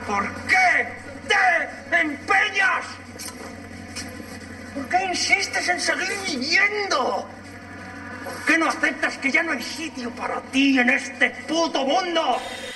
¿Por qué te empeñas? ¿Por qué insistes en seguir viviendo? ¿Por qué no aceptas que ya no hay sitio para ti en este puto mundo?